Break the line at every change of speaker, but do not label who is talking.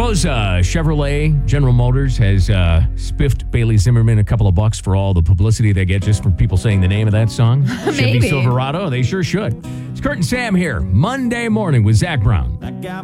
suppose Chevrolet, General Motors, has spiffed Bailey Zimmerman a couple of bucks for all the publicity they get just from people saying the name of that song. Chevy
Maybe.
Silverado, they sure should. It's Kurt and Sam here, Monday morning with Zach Brown.